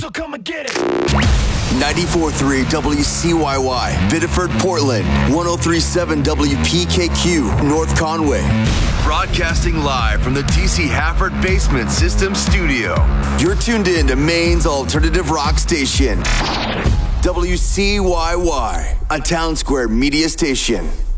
So come and get it. 94.3 WCYY, Biddeford, Portland. 103.7 WPKQ, North Conway. Broadcasting live from the TC Hafford Basement System Studio. You're tuned in to Maine's alternative rock station. WCYY, a Town Square media station.